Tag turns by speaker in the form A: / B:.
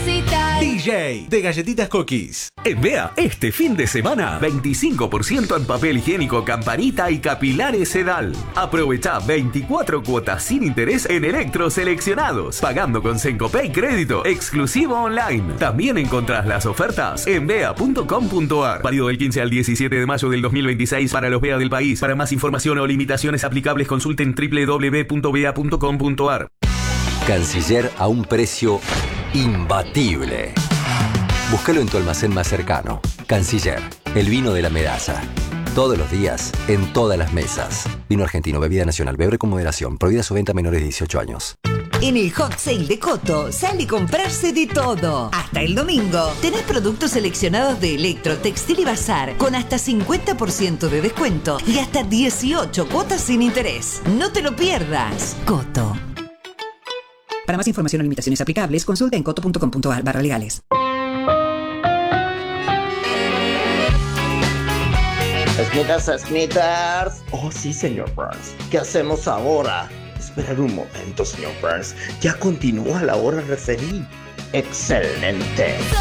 A: necesitas.
B: DJ de Galletitas Cookies.
C: En Bea, este fin de semana, 25% en papel higiénico Campanita y capilares Sedal. Aprovecha 24 cuotas sin interés en electros seleccionados, pagando con Sencopay Crédito, exclusivo online. También encontrás las ofertas en bea.com.ar. Válido del 15 al 17 de mayo del 2026 para los Bea del país. Para más información o limitaciones aplicables, consulten www.bea.com.ar.
D: Canciller a un precio imbatible. Búscalo en tu almacén más cercano. Canciller, el vino de la medalla. Todos los días, en todas las mesas. Vino argentino, bebida nacional, beber con moderación. Prohibida su venta a menores de 18 años.
E: En el Hot Sale de Coto sale a comprarse de todo. Hasta el domingo tenés productos seleccionados de electro, textil y bazar con hasta 50% de descuento y hasta 18 cuotas sin interés. No te lo pierdas. Coto.
F: Para más información o limitaciones aplicables, consulta en coto.com.ar/legales.
G: Snitas. Oh, sí, señor Burns. ¿Qué hacemos ahora? Esperad un momento, señor Burns. Ya continúa la hora referida. Excelente.